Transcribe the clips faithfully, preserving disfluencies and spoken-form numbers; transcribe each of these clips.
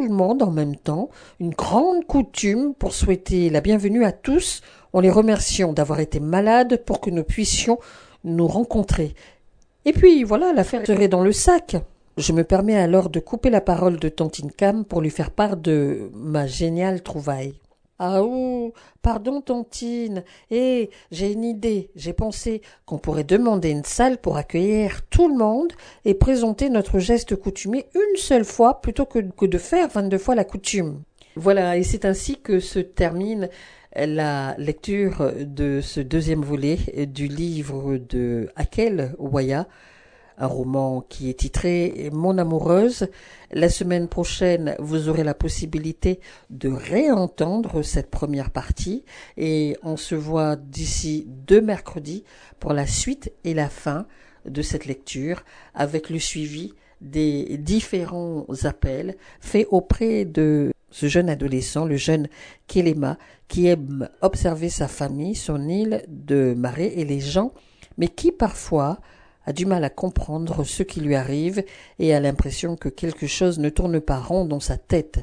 le monde en même temps, une grande coutume pour souhaiter la bienvenue à tous en les remerciant d'avoir été malades pour que nous puissions nous rencontrer. Et puis voilà, l'affaire serait dans le sac. Je me permets alors de couper la parole de Tantine Cam pour lui faire part de ma géniale trouvaille. Ah ouh, pardon Tantine, eh, j'ai une idée, j'ai pensé qu'on pourrait demander une salle pour accueillir tout le monde et présenter notre geste coutumier une seule fois plutôt que, que de faire vingt-deux fois la coutume. Voilà, et c'est ainsi que se termine la lecture de ce deuxième volet du livre de Akel Waya, un roman qui est titré Mon amoureuse. La semaine prochaine, vous aurez la possibilité de réentendre cette première partie et on se voit d'ici deux mercredis pour la suite et la fin de cette lecture avec le suivi des différents appels faits auprès de ce jeune adolescent, le jeune Kelema, qui aime observer sa famille, son île de marée et les gens, mais qui parfois a du mal à comprendre ce qui lui arrive et a l'impression que quelque chose ne tourne pas rond dans sa tête.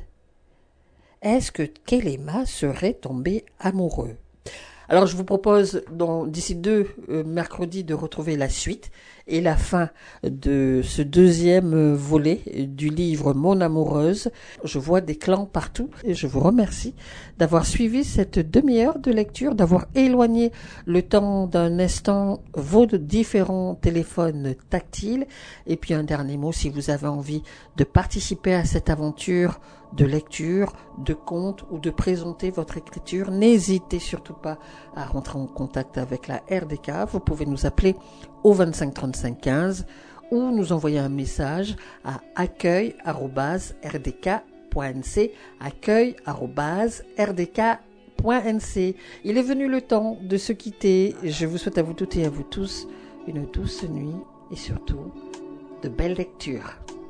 Est-ce que Kelema serait tombé amoureux? Alors je vous propose dans, d'ici deux euh, mercredis de retrouver la suite et la fin de ce deuxième volet du livre Mon amoureuse. Je vois des clans partout et je vous remercie d'avoir suivi cette demi-heure de lecture, d'avoir éloigné le temps d'un instant vos différents téléphones tactiles. Et puis un dernier mot, si vous avez envie de participer à cette aventure de lecture, de conte ou de présenter votre écriture, n'hésitez surtout pas à rentrer en contact avec la R D K. Vous pouvez nous appeler au vingt-cinq trente-cinq quinze ou nous envoyer un message à accueil arobase r d k point n c, accueil arobase r d k point n c. Il est venu le temps de se quitter. Je vous souhaite à vous toutes et à vous tous une douce nuit et surtout de belles lectures.